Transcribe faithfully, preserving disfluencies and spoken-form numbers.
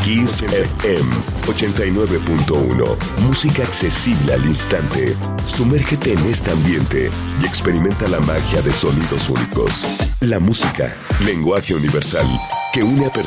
Kiss F M ochenta y nueve punto uno. Música accesible al instante. Sumérgete en este ambiente y experimenta la magia de sonidos únicos. La música, lenguaje universal, que une a personas